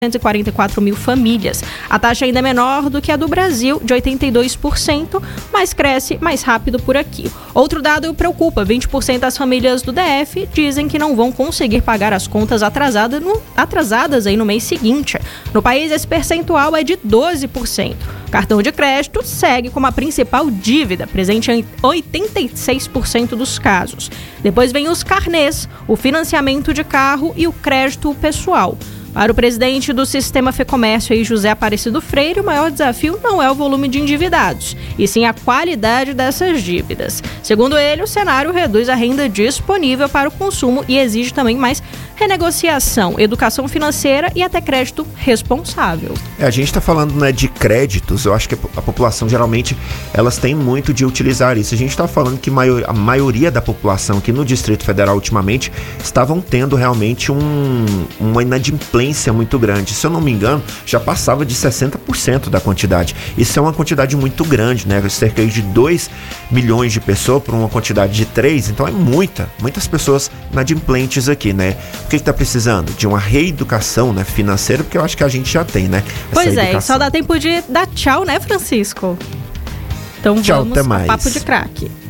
144 mil famílias. A taxa ainda é menor do que a do Brasil, de 82%, mas cresce mais rápido por aqui. Outro dado preocupa: 20% das famílias do DF dizem que não vão conseguir pagar as contas atrasadas aí no mês seguinte. No país, esse percentual é de 12%. O cartão de crédito segue como a principal dívida, presente em 86% dos casos. Depois vem os carnês, o financiamento de carro e o crédito pessoal. Para o presidente do Sistema Fecomércio, José Aparecido Freire, o maior desafio não é o volume de endividados, e sim a qualidade dessas dívidas. Segundo ele, o cenário reduz a renda disponível para o consumo e exige também mais renegociação, educação financeira e até crédito responsável. A gente está falando, né, de créditos. Eu acho que a população geralmente elas têm muito de utilizar isso. A gente está falando que a maioria da população aqui no Distrito Federal ultimamente estavam tendo realmente uma inadimplência muito grande. Se eu não me engano, já passava de 60% da quantidade. Isso é uma quantidade muito grande, né? Cerca de 2 milhões de pessoas por uma quantidade de 3, então é muitas pessoas inadimplentes aqui, né? O que está precisando? De uma reeducação, né, financeira, porque eu acho que a gente já tem, né? Pois é, só dá tempo de dar tchau, né, Francisco? Então tchau, vamos até mais. ao Papo de Craque.